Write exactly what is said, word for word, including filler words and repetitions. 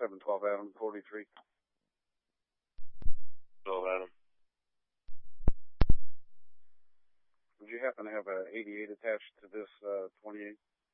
seven twelve Adam, forty-three. twelve Adam. Would you happen to have a eighty-eight attached to this uh, twenty-eight?